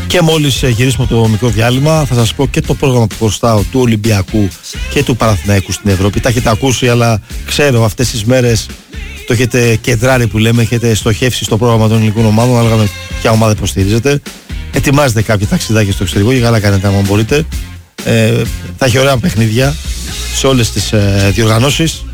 Και μόλις γυρίσουμε το μικρό διάλειμμα θα σας πω και το πρόγραμμα που χρωστάω του Ολυμπιακού και του Παναθηναϊκού στην Ευρώπη. Τα έχετε ακούσει, αλλά ξέρω αυτές τις μέρες το έχετε κεντράρει που λέμε, έχετε στοχεύσει στο πρόγραμμα των ελληνικών ομάδων, ανάλογα με ποια ομάδα υποστηρίζετε. Ετοιμάζετε κάποια ταξιδάκια στο εξωτερικό και καλά κάνετε αν μπορείτε. Θα έχει ωραία παιχνίδια σε όλες τις διοργανώσεις.